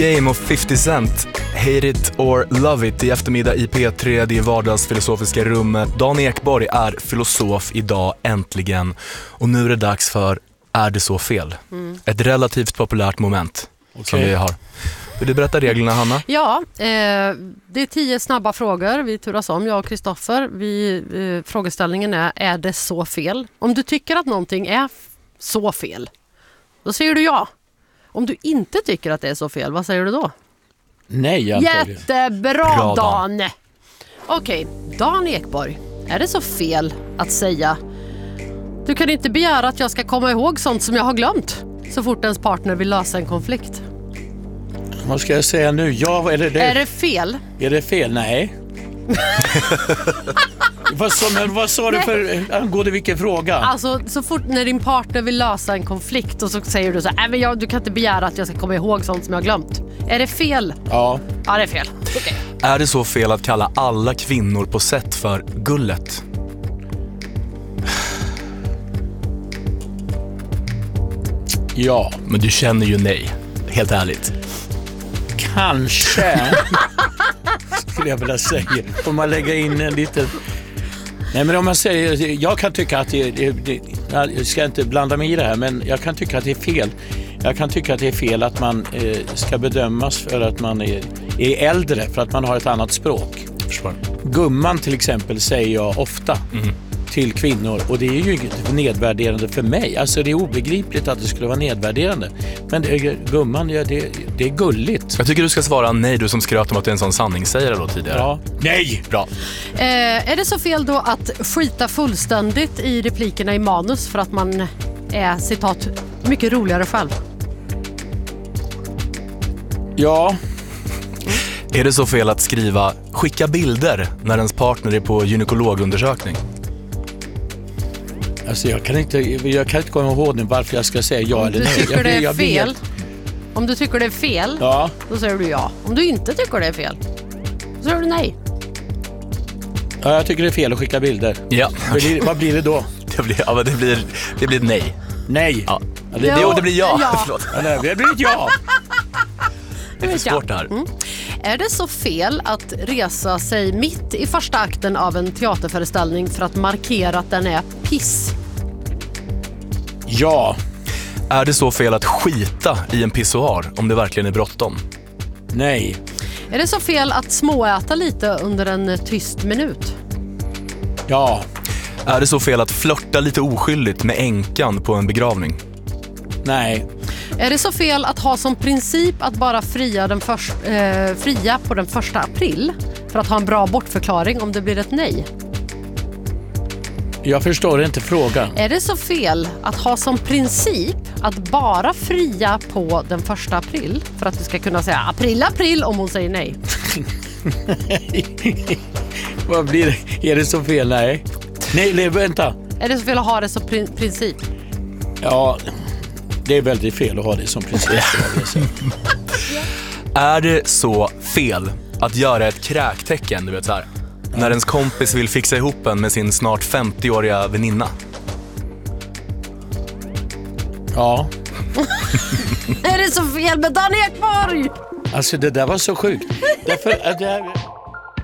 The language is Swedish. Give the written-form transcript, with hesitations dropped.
Game of 50 Cent, Hate It or Love It i eftermiddag i P3, det är vardagsfilosofiska rummet. Dan Ekborg är filosof idag, äntligen. Och nu är det dags för Är det så fel? Ett relativt populärt moment som vi har. Vill du berätta reglerna, Hanna? Ja, det är 10 snabba frågor. Vi turas om, jag och Kristoffer. Frågeställningen är det så fel? Om du tycker att någonting är så fel, då säger du ja. Om du inte tycker att det är så fel, vad säger du då? Nej, antagligen. Jättebra, Bra, Dan. Okej, Dan Ekborg. Är det så fel att säga du kan inte begära att jag ska komma ihåg sånt som jag har glömt så fort ens partner vill lösa en konflikt? Vad ska jag säga nu? Ja, eller det... Är det fel? Är det fel? Nej. Vad sa du för angående vilken fråga? Alltså, så fort när din partner vill lösa en konflikt och så säger du så här, men du kan inte begära att jag ska komma ihåg sånt som jag har glömt. Är det fel? Ja. Ja, det är fel. Okay. Är det så fel att kalla alla kvinnor på sätt för gullet? Ja. Men du känner ju nej, helt ärligt. Kanske skulle jag vilja säga. Om man lägger in en liten... Nej, men om man säger... Jag kan tycka att jag ska inte blanda mig i det här, men jag kan tycka att det är fel. Jag kan tycka att det är fel att man ska bedömas för att man är äldre, för att man har ett annat språk. Försvar. Gumman till exempel säger jag ofta till kvinnor, och det är ju nedvärderande för mig. Alltså det är obegripligt att det skulle vara nedvärderande. Men gumman, det är gulligt. Jag tycker du ska svara nej, du som skröt om att du är en sån sanningssägare då tidigare. Ja. Nej! Bra. Är det så fel då att skita fullständigt i replikerna i manus för att man är, citat, mycket roligare själv? Ja. Är det så fel att skriva skicka bilder när ens partner är på gynekologundersökning? Alltså jag kan inte komma ihåg nu varför jag ska säga ja eller nej. Om du tycker det är fel, om du tycker det är fel, då säger du ja. Om du inte tycker det är fel, så säger du nej. Ja, jag tycker det är fel att skicka bilder. Ja. Vad blir det då? Det blir nej. Nej. Ja. Det blir ja. Ja. Förlåt. Ja, det blir ett ja. Det är för svårt det här. Är det så fel att resa sig mitt i första akten av en teaterföreställning för att markera att den är piss? Ja. Är det så fel att skita i en pissoar om det verkligen är bråttom? Nej. Är det så fel att småäta lite under en tyst minut? Ja. Är det så fel att flirta lite oskyldigt med änkan på en begravning? Nej. Är det så fel att ha som princip att bara fria på den 1 april för att ha en bra bortförklaring om det blir ett nej? Jag förstår inte frågan. Är det så fel att ha som princip att bara fria på den 1 april för att du ska kunna säga april om hon säger nej? Vad blir det? Är det så fel? Nej, vänta. Är det så fel att ha det som princip? Ja, det är väldigt fel att ha det som princip. Är det så fel att göra ett kräktecken, du vet så här, när ens kompis vill fixa ihop en med sin snart 50-åriga väninna? Ja. Är det så fel med Dan Ekborg? Alltså det där var så sjukt. Därför att